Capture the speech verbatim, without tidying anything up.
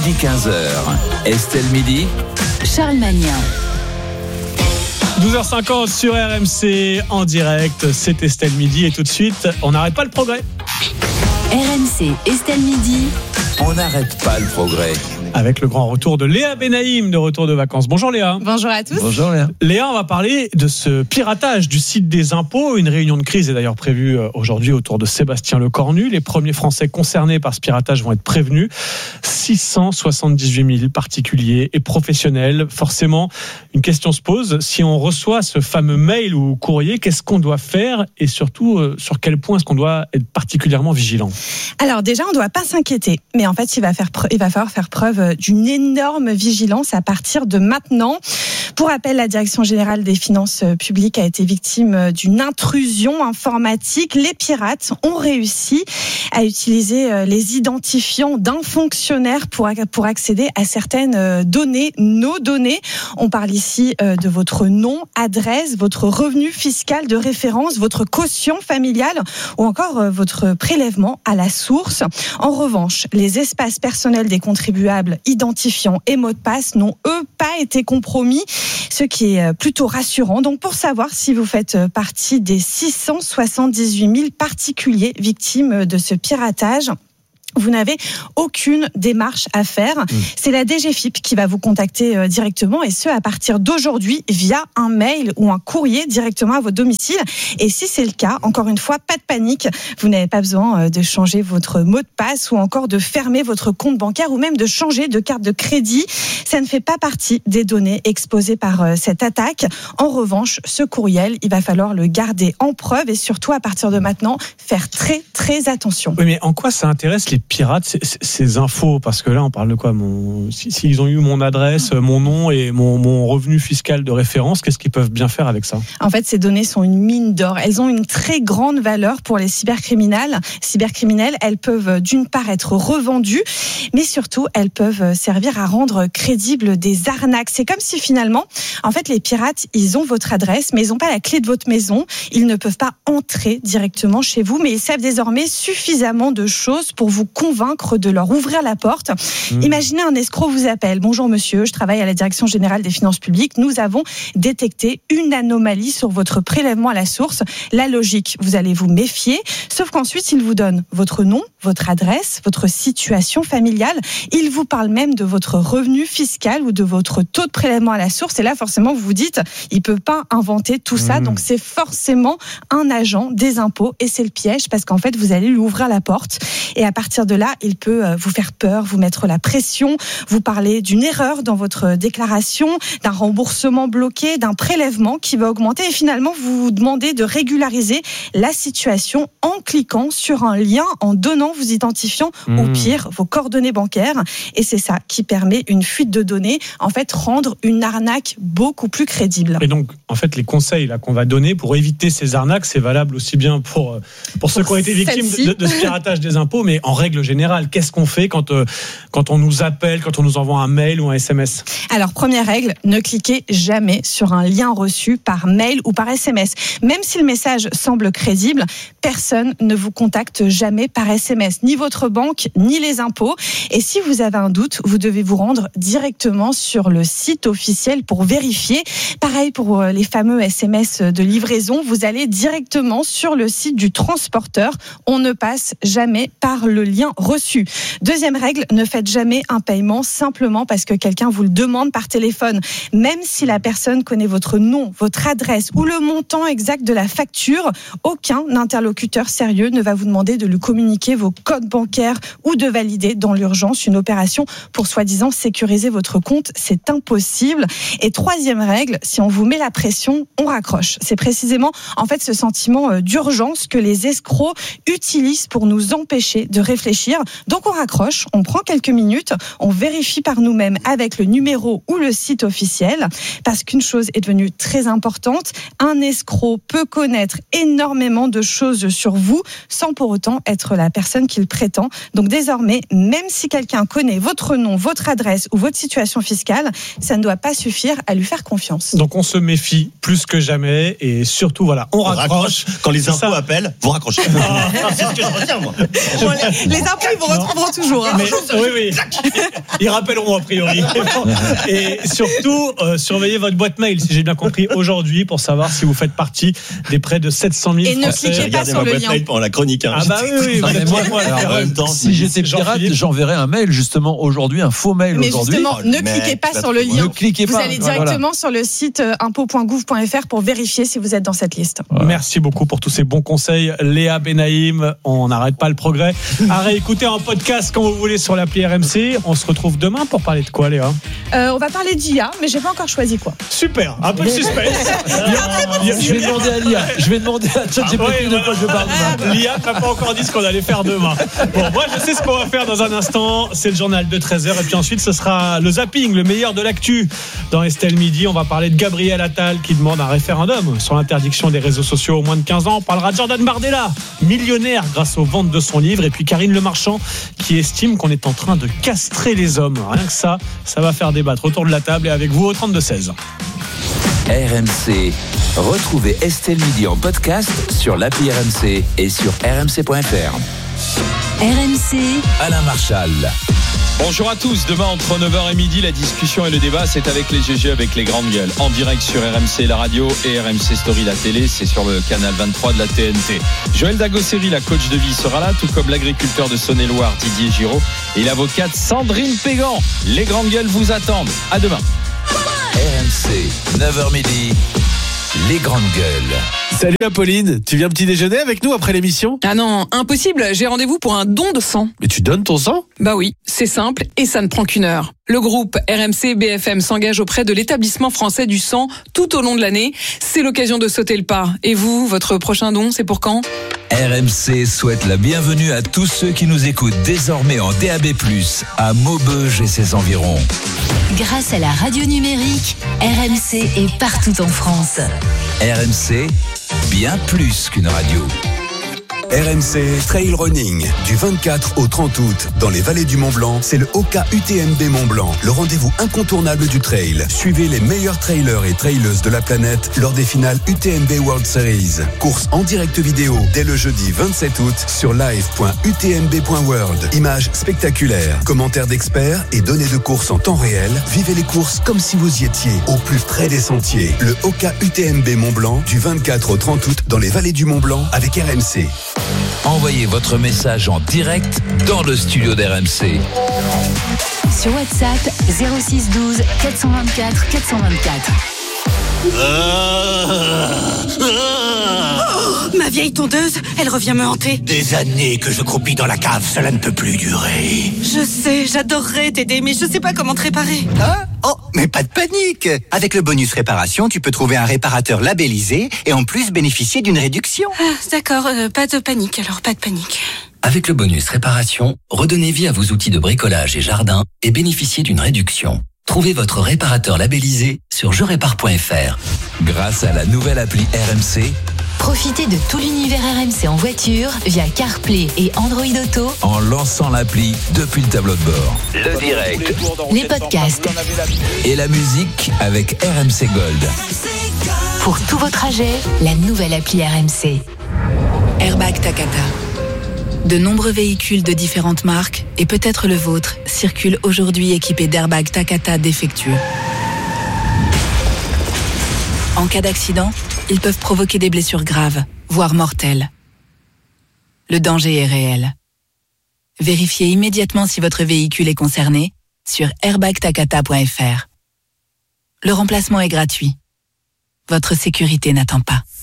midi quinze heures, Estelle Midi, Charles Magnin. douze heures cinquante sur R M C en direct, c'est Estelle Midi et tout de suite, on n'arrête pas le progrès. R M C, Estelle Midi. on n'arrête pas le progrès. Avec le grand retour de Léa Benaïm, de retour de vacances. Bonjour Léa. Bonjour à tous. Bonjour Léa. Léa, on va parler de ce piratage du site des impôts. Une réunion de crise est d'ailleurs prévue aujourd'hui autour de Sébastien Lecornu. Les premiers Français concernés par ce piratage vont être prévenus. six cent soixante-dix-huit mille particuliers et professionnels. Forcément, une question se pose. Si on reçoit ce fameux mail ou courrier, qu'est-ce qu'on doit faire et surtout, sur quel point est-ce qu'on doit être particulièrement vigilant ? Alors déjà, on ne doit pas s'inquiéter. Mais en fait, il va, faire pre- il va falloir faire preuve d'une énorme vigilance à partir de maintenant. Pour rappel, la Direction générale des finances publiques a été victime d'une intrusion informatique. Les pirates ont réussi à utiliser les identifiants d'un fonctionnaire pour, pour accéder à certaines données, nos données. On parle ici de votre nom, adresse, votre revenu fiscal de référence, votre quotient familial ou encore votre prélèvement à la source. En revanche, les espaces personnels des contribuables, identifiants et mots de passe n'ont eux pas été compromis, ce qui est plutôt rassurant. Donc pour savoir si vous faites partie des six cent soixante-dix-huit mille particuliers victimes de ce piratage, vous n'avez aucune démarche à faire. Mmh. C'est la D G F I P qui va vous contacter directement et ce à partir d'aujourd'hui via un mail ou un courrier directement à votre domicile. Et si c'est le cas, encore une fois, pas de panique. Vous n'avez pas besoin de changer votre mot de passe ou encore de fermer votre compte bancaire ou même de changer de carte de crédit. Ça ne fait pas partie des données exposées par cette attaque. En revanche, ce courriel, il va falloir le garder en preuve et surtout à partir de maintenant, faire très très attention. Oui, mais en quoi ça intéresse les pirates, ces, ces infos, parce que là on parle de quoi mon, s'ils si ont eu mon adresse, mon nom et mon, mon revenu fiscal de référence, qu'est-ce qu'ils peuvent bien faire avec ça ? En fait, ces données sont une mine d'or. Elles ont une très grande valeur pour les cybercriminels. Cybercriminels, elles peuvent d'une part être revendues, mais surtout elles peuvent servir à rendre crédibles des arnaques. C'est comme si finalement, en fait, les pirates, ils ont votre adresse, mais ils n'ont pas la clé de votre maison. Ils ne peuvent pas entrer directement chez vous, mais ils savent désormais suffisamment de choses pour vous convaincre de leur ouvrir la porte. Mmh. Imaginez un escroc vous appelle. Bonjour monsieur, je travaille à la Direction générale des finances publiques. Nous avons détecté une anomalie sur votre prélèvement à la source. La logique, vous allez vous méfier. Sauf qu'ensuite, il vous donne votre nom, votre adresse, votre situation familiale. Il vous parle même de votre revenu fiscal ou de votre taux de prélèvement à la source. Et là, forcément, vous vous dites, il peut pas inventer tout ça. Mmh. Donc, c'est forcément un agent des impôts. Et c'est le piège parce qu'en fait, vous allez lui ouvrir la porte. Et à partir de là, il peut vous faire peur, vous mettre la pression, vous parler d'une erreur dans votre déclaration, d'un remboursement bloqué, d'un prélèvement qui va augmenter et finalement vous vous demandez de régulariser la situation en cliquant sur un lien, en donnant vos identifiants, mmh. ou pire, vos coordonnées bancaires. Et c'est ça qui permet une fuite de données, en fait, rendre une arnaque beaucoup plus crédible. Et donc, en fait, les conseils là, qu'on va donner pour éviter ces arnaques, c'est valable aussi bien pour, pour, pour ceux qui ont été victimes de, de ce piratage des impôts, mais en règle générale, qu'est-ce qu'on fait quand, euh, quand on nous appelle, quand on nous envoie un mail ou un S M S ? Alors, première règle, ne cliquez jamais sur un lien reçu par mail ou par S M S. Même si le message semble crédible, personne ne vous contacte jamais par S M S, ni votre banque, ni les impôts. Et si vous avez un doute, vous devez vous rendre directement sur le site officiel pour vérifier. Pareil pour les fameux S M S de livraison, vous allez directement sur le site du transporteur. On ne passe jamais par le lien reçu. Deuxième règle, ne faites jamais un paiement simplement parce que quelqu'un vous le demande par téléphone. Même si la personne connaît votre nom, votre adresse ou le montant exact de la facture, aucun interlocuteur sérieux ne va vous demander de lui communiquer vos codes bancaires ou de valider dans l'urgence une opération pour soi-disant sécuriser votre compte. C'est impossible. Et troisième règle, si on vous met la pression, on raccroche. C'est précisément en fait ce sentiment d'urgence que les escrocs utilisent pour nous empêcher de réfléchir. Donc on raccroche, on prend quelques minutes, on vérifie par nous-mêmes avec le numéro ou le site officiel, parce qu'une chose est devenue très importante, un escroc peut connaître énormément de choses sur vous sans pour autant être la personne qu'il prétend. Donc désormais, même si quelqu'un connaît votre nom, votre adresse ou votre situation fiscale, ça ne doit pas suffire à lui faire confiance. Donc on se méfie plus que jamais et surtout voilà, on, on raccroche. raccroche. Quand les impôts appellent, vous raccrochez. C'est ce que je retiens moi. Bon, les, Les impôts, ils vous retrouveront toujours. Hein. Mais, oui, oui. Ils rappelleront a priori. Et surtout, euh, surveillez votre boîte mail, si j'ai bien compris, aujourd'hui, pour savoir si vous faites partie des près de sept cent mille Et Français. ne cliquez pas sur le lien. Pendant la chronique. Hein. Ah bah oui, oui. Non, mais moi, moi, alors, moi, en même temps, si j'étais pirate, j'enverrais un mail justement aujourd'hui, un faux mail Mais aujourd'hui. justement, ne Mais cliquez pas ça sur le trouve- lien. Ne cliquez Vous pas. allez Voilà. directement sur le site euh, impôts point gouv point f r pour vérifier si vous êtes dans cette liste. Merci beaucoup pour tous ces bons conseils, Léa Benaïm. On n'arrête pas le progrès. À réécouter en podcast quand vous voulez sur l'appli R M C. On se retrouve demain pour parler de quoi, Léa? Euh, on va parler d'I A, mais j'ai pas encore choisi quoi. Super, un peu de suspense. Il y a- Je vais demander à l'I A. Je vais demander à ChatGPT Ah ouais, de quoi je parle demain. L'I A n'a pas encore dit ce qu'on allait faire demain. Bon, moi, je sais ce qu'on va faire dans un instant. C'est le journal de treize heures. Et puis ensuite, ce sera le zapping, le meilleur de l'actu. Dans Estelle Midi, on va parler de Gabriel Attal qui demande un référendum sur l'interdiction des réseaux sociaux aux moins de quinze ans. On parlera de Jordan Bardella, millionnaire grâce aux ventes de son livre. Et puis Karine Le Marchand qui estime qu'on est en train de castrer les hommes. Rien que ça, ça va faire débattre autour de la table et avec vous au trente-deux seize. R M C. Retrouvez Estelle Midi en podcast sur l'appli R M C et sur r m c point f r. R M C, Alain Marchal. Bonjour à tous, demain entre neuf heures et midi, la discussion et le débat, c'est avec les G G, avec les grandes gueules. En direct sur R M C la radio et R M C Story la télé, c'est sur le canal vingt-trois de la T N T. Joël Dagosseri, la coach de vie, sera là, tout comme l'agriculteur de Saône-et-Loire, Didier Giraud, et l'avocate Sandrine Pégan. Les grandes gueules vous attendent. À demain. R M C, neuf heures midi. Les grandes gueules. Salut Apolline, tu viens petit déjeuner avec nous après l'émission? Ah non, impossible, j'ai rendez-vous pour un don de sang. Mais tu donnes ton sang? Bah oui, c'est simple et ça ne prend qu'une heure. Le groupe R M C B F M s'engage auprès de l'établissement français du sang tout au long de l'année. C'est l'occasion de sauter le pas. Et vous, votre prochain don, c'est pour quand ? R M C souhaite la bienvenue à tous ceux qui nous écoutent désormais en D A B plus, à Maubeuge et ses environs. grâce à la radio numérique, R M C est partout en France. R M C, bien plus qu'une radio. R M C Trail Running, du vingt-quatre au trente août, dans les vallées du Mont-Blanc, c'est le O K U T M B Mont-Blanc, le rendez-vous incontournable du trail. Suivez les meilleurs trailers et traileuses de la planète lors des finales U T M B World Series. Course en direct vidéo dès le jeudi vingt-sept août sur live point u t m b point world. Images spectaculaires, commentaires d'experts et données de course en temps réel. Vivez les courses comme si vous y étiez, au plus près des sentiers. Le O K U T M B Mont-Blanc, du vingt-quatre au trente août, dans les vallées du Mont-Blanc, avec R M C. Envoyez votre message en direct dans le studio d'R M C. Sur WhatsApp, zéro six douze quatre cent vingt-quatre quatre cent vingt-quatre. Oh, ma vieille tondeuse, elle revient me hanter. Des années que je croupis dans la cave, cela ne peut plus durer. Je sais, j'adorerais t'aider, mais je sais pas comment te réparer. Hein? Oh, mais pas de panique. Avec le bonus réparation, tu peux trouver un réparateur labellisé et en plus bénéficier d'une réduction. Ah, d'accord, euh, pas de panique, alors pas de panique. Avec le bonus réparation, redonnez vie à vos outils de bricolage et jardin et bénéficiez d'une réduction. Trouvez votre réparateur labellisé sur je répare point f r. Grâce à la nouvelle appli R M C, Profitez de tout l'univers R M C en voiture via CarPlay et Android Auto. en lançant l'appli depuis le tableau de bord. Le direct Les podcasts et la musique avec R M C Gold. pour tous vos trajets, la nouvelle appli R M C. Airbag Takata. De nombreux véhicules de différentes marques, et peut-être le vôtre, circulent aujourd'hui équipés d'airbags Takata défectueux. En cas d'accident, ils peuvent provoquer des blessures graves, voire mortelles. Le danger est réel. Vérifiez immédiatement si votre véhicule est concerné sur airbag takata point f r. Le remplacement est gratuit. Votre sécurité n'attend pas.